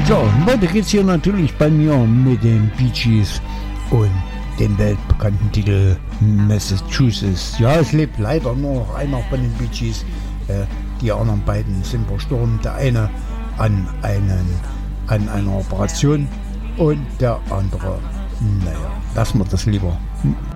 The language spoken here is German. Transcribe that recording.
Ja, und weiter geht's hier natürlich bei mir mit den Bee Gees und dem weltbekannten Titel Massachusetts. Ja, es lebt leider nur noch einer von den Bee Gees. Die anderen beiden sind verstorben. Der eine an einer Operation und der andere, naja, lassen wir das lieber.